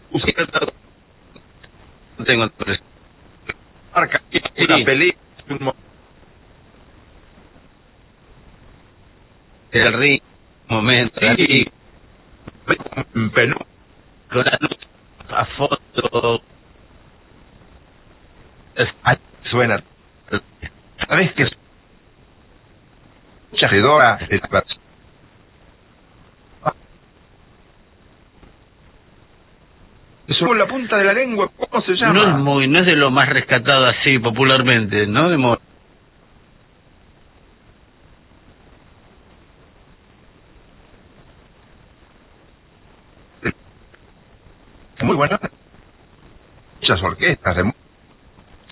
No tengo marca Sí. una película, el ritmo, momento, sí, pero con la luz, a foto. suena. ¿Sabes qué? Mucha redora de la punta de la lengua, ¿cómo se llama? No es de lo más rescatado así popularmente, ¿no? Muy buena. Muchas orquestas de